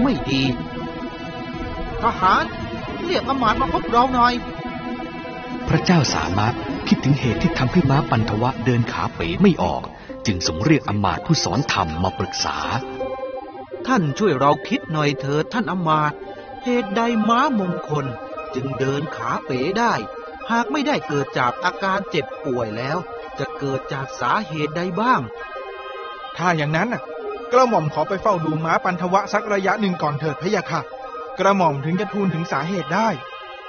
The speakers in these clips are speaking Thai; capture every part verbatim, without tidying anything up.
ไม่ดีทหารเรียกอำมาตย์มาพบเราหน่อยพระเจ้าสามารถคิดถึงเหตุที่ทำให้ม้าปันทวะเดินขาเป๋ไม่ออกจึงส่งเรียกอำมาตย์ผู้สอนธรรมมาปรึกษาท่านช่วยเราคิดหน่อยเถิดท่านอำมาตย์เหตุใดม้ามงคลจึงเดินขาเป๋ได้หากไม่ได้เกิดจากอาการเจ็บป่วยแล้วจะเกิดจากสาเหตุใดบ้างถ้าอย่างนั้นน่ะกระหม่อมขอไปเฝ้าดูม้าปันทวะสักระยะหนึ่งก่อนเถิดพะยะค่ะกระหม่อมถึงจะทูลถึงสาเหตุได้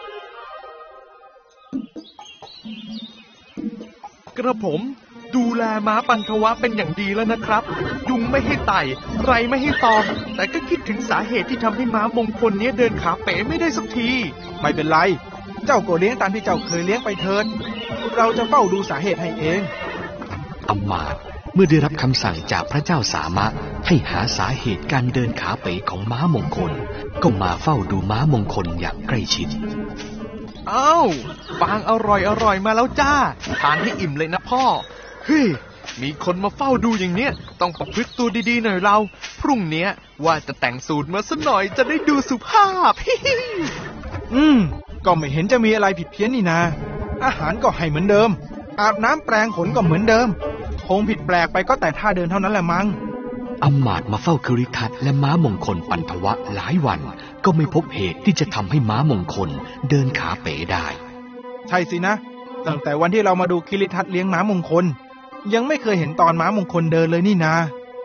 กระผมดูแลม้าปันทวะเป็นอย่างดีแล้วนะครับยุงไม่ให้ไต่ไรไม่ให้ตอมแต่ก็คิดถึงสาเหตุที่ทำให้ม้ามงคลนี้เดินขาเป๋ไม่ได้สักทีไม่เป็นไรเจ้าก็เลี้ยงตามที่เจ้าเคยเลี้ยงไปเถิดเราจะเฝ้าดูสาเหตุให้เองอำมาตย์เมื่อได้รับคำสั่งจากพระเจ้าสามารถให้หาสาเหตุการเดินขาเป๋ของม้ามงคลก็มาเฝ้าดูม้ามงคลอย่างใกล้ชิดอ้าวฟางอร่อยอร่อยมาแล้วจ้าทานให้อิ่มเลยนะพ่อเฮ้ยมีคนมาเฝ้าดูอย่างเนี้ยต้องประพฤติตัวดีๆหน่อยเราพรุ่งเนี้ยว่าจะแต่งสูตรมาสักหน่อยจะได้ดูสุภาพอืมก็ไม่เห็นจะมีอะไรผิดเพี้ยนนี่นาอาหารก็ให้เหมือนเดิมอาบน้ำแปรงขนก็เหมือนเดิมคงผิดแปลกไปก็แต่ท่าเดินเท่านั้นแหละมั้งอำมาตย์มาเฝ้าคิริทัตและม้ามงคลปันทวะหลายวันก็ไม่พบเหตุที่จะทำให้ม้ามงคลเดินขาเป๋ได้ใช่สินะตั้งแต่วันที่เรามาดูคิริทัตเลี้ยงม้ามงคลยังไม่เคยเห็นตอนม้ามงคลเดินเลยนี่นา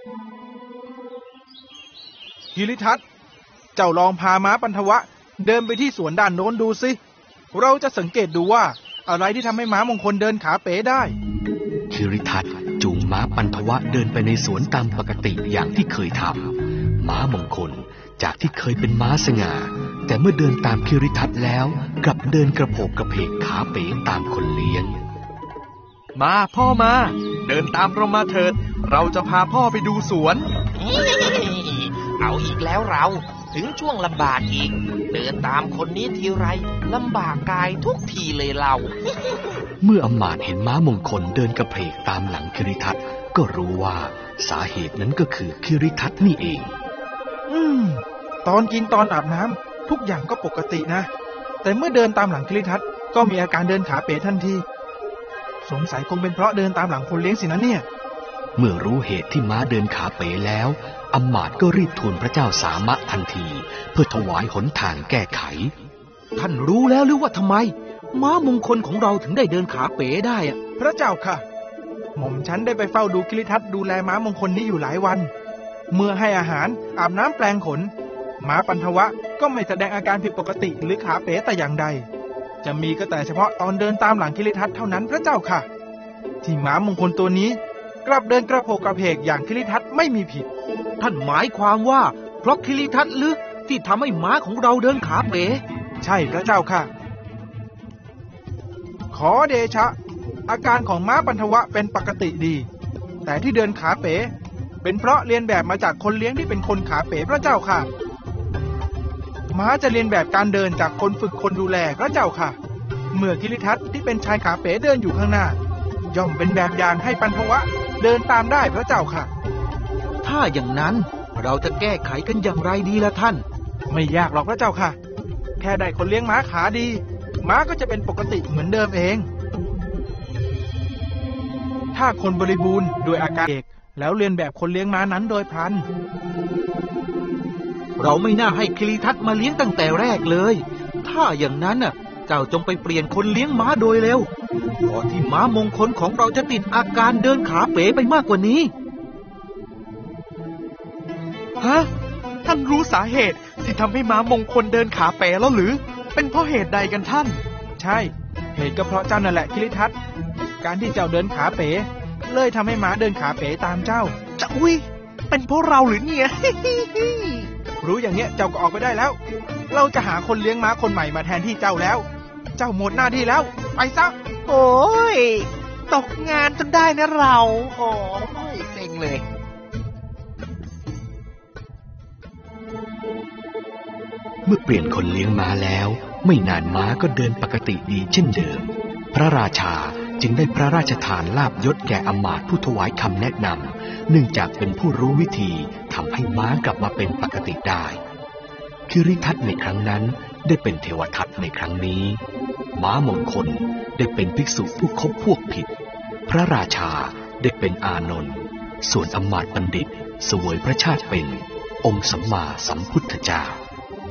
คิริทัตเจ้าลองพาม้าปันทวะเดินไปที่สวนด้านโน้นดูสิเราจะสังเกตดูว่าอะไรที่ทำให้ม้ามงคลเดินขาเป๋ได้คิริทัตจูงม้าปันทวะเดินไปในสวนตามปกติอย่างที่เคยทำม้ามงคลจากที่เคยเป็นม้าสง่าแต่เมื่อเดินตามคิริทัตแล้วกลับเดินกระโผกกระเพกขาเป๋ตามคนเลี้ยงมาพ่อมาเดินตามเรามาเถิดเราจะพาพ่อไปดูสวนเอาอีกแล้วเราถึงช่วงลำบากอีกเดินตามคนนี้ทีไรลำบากกายทุกทีเลยเราเมื่ออำมาตย์เห็นม้ามงคลเดินกระเพกตามหลังคิริทัตก็รู้ว่าสาเหตุนั้นก็คือคิริทัตนี่เองอืมตอนกินตอนอาบน้ำทุกอย่างก็ปกตินะแต่เมื่อเดินตามหลังคิริทัตก็มีอาการเดินขาเป๋ทันทีสงสัยคงเป็นเพราะเดินตามหลังคนเลี้ยงสินะเนี่ยเมื่อรู้เหตุที่ม้าเดินขาเป๋แล้วอำมาตย์ก็รีบทูลพระเจ้าสามะทันทีเพื่อถวายหนทางแก้ไขท่านรู้แล้วหรือว่าทำไมม้ามงคลของเราถึงได้เดินขาเป๋ได้อะพระเจ้าค่ะหม่อมฉันได้ไปเฝ้าดูคิริทัตดูแลม้ามงคลนี้อยู่หลายวันเมื่อให้อาหารอาบน้ำแปลงขนม้าปันทวะก็ไม่แสดงอาการผิดปกติหรือขาเป๋แต่อย่างใดจะมีก็แต่เฉพาะตอนเดินตามหลังคิริทัตเท่านั้นพระเจ้าค่ะที่ม้ามงคลตัวนี้กลับเดินกระโผกกระเพกอย่างคิริทัตไม่มีผิดท่านหมายความว่าเพราะคิริทัตหรือที่ทำให้ม้าของเราเดินขาเป๋ใช่พระเจ้าค่ะขอเดชะอาการของม้าปันทวะเป็นปกติดีแต่ที่เดินขาเป๋เป็นเพราะเรียนแบบมาจากคนเลี้ยงที่เป็นคนขาเป๋พระเจ้าค่ะม้าจะเรียนแบบการเดินจากคนฝึกคนดูแลพระเจ้าค่ะเมื่อคิริทัตที่เป็นชายขาเป๋เดินอยู่ข้างหน้าย่อมเป็นแบบอย่างให้ปันทวะเดินตามได้พระเจ้าค่ะถ้าอย่างนั้นเราจะแก้ไขกันอย่างไรดีล่ะท่านไม่ยากหรอกพระเจ้าค่ะแค่ได้คนเลี้ยงม้าขาดีม้าก็จะเป็นปกติเหมือนเดิมเองถ้าคนบริบูรณ์โดยอาการเอกแล้วเรียนแบบคนเลี้ยงม้านั้นโดยพลันเราไม่น่าให้คิริทัตมาเลี้ยงตั้งแต่แรกเลยถ้าอย่างนั้นน่ะเจ้าจงไปเปลี่ยนคนเลี้ยงม้าโดยเร็วก่อนที่ม้ามงคลของเราจะติดอาการเดินขาเป๋ไปมากกว่านี้ฮะท่านรู้สาเหตุที่ทำให้ม้ามงคลเดินขาเป๋แล้วหรือเป็นเพราะเหตุใดกันท่านใช่เหตุก็เพราะเจ้านั่นแหละคิริทัตการที่เจ้าเดินขาเป๋เลยทำให้ม้าเดินขาเป๋ตามเจ้าจะอุ้ยเป็นเพราะเราหรือเนี่ยรู้อย่างเนี้ยเจ้าก็ออกไปได้แล้วเราจะหาคนเลี้ยงม้าคนใหม่มาแทนที่เจ้าแล้วเจ้าหมดหน้าที่แล้วไปซะโอ้ยตกงานจนได้นะเราโอ้ยเซ็งเลยเมื่อเปลี่ยนคนเลี้ยงม้าแล้วไม่นานม้าก็เดินปกติดีเช่นเดิมพระราชาจึงได้พระราชทานลาภยศแก่อมาตย์ผู้ถวายคำแนะนำเนื่องจากเป็นผู้รู้วิธีทำให้ม้ากลับมาเป็นปกติได้คิริทัตในครั้งนั้นได้เป็นเทวทัตในครั้งนี้ม้ามงคลได้เป็นภิกษุผู้คบพวกผิดพระราชาได้เป็นอานนท์ส่วนอมาตย์บัณฑิตเสวยพระชาติเป็นองค์สัมมาสัมพุทธเจ้า